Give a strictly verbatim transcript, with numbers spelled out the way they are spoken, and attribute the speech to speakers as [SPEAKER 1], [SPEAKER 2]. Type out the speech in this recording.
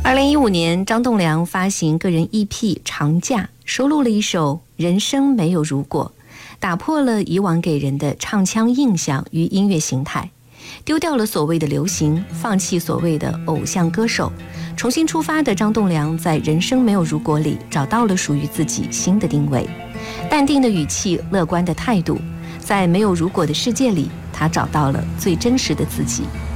[SPEAKER 1] 二零一五年，张栋梁发行个人 E P《长假》，收录了一首《人生没有如果》，打破了以往给人的唱腔印象与音乐形态，丢掉了所谓的流行，放弃所谓的偶像歌手，重新出发的张栋梁在《人生没有如果》里找到了属于自己新的定位，淡定的语气，乐观的态度，在没有如果的世界里，他找到了最真实的自己。